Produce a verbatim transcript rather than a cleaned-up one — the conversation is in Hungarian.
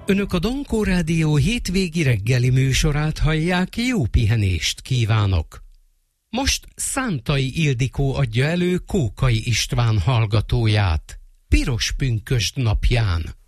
Önök a Dankó Rádió hétvégi reggeli műsorát hallják, jó pihenést kívánok! Most Szántai Ildikó adja elő Kókai István hallgatóját, Piros pünkösd napján.